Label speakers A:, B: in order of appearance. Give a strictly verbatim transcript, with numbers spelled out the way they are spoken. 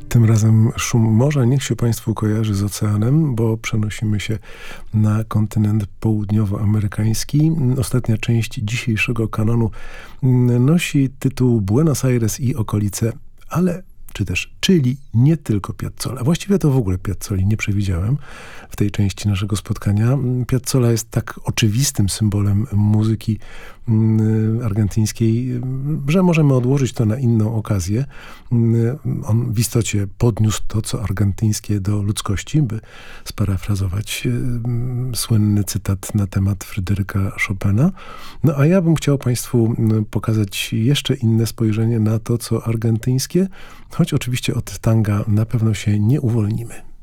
A: Tym razem szum morza niech się Państwu kojarzy z oceanem, bo przenosimy się na kontynent południowoamerykański. Ostatnia część dzisiejszego kanonu nosi tytuł Buenos Aires i okolice, ale czy też, czyli nie tylko Piazzolla. Właściwie to w ogóle Piazzoli nie przewidziałem w tej części naszego spotkania. Piazzolla jest tak oczywistym symbolem muzyki argentyńskiej, że możemy odłożyć to na inną okazję. On w istocie podniósł to, co argentyńskie do ludzkości, by sparafrazować słynny cytat na temat Fryderyka Chopina. No a ja bym chciał Państwu pokazać jeszcze inne spojrzenie na to, co argentyńskie, choć oczywiście od tanga na pewno się nie uwolnimy.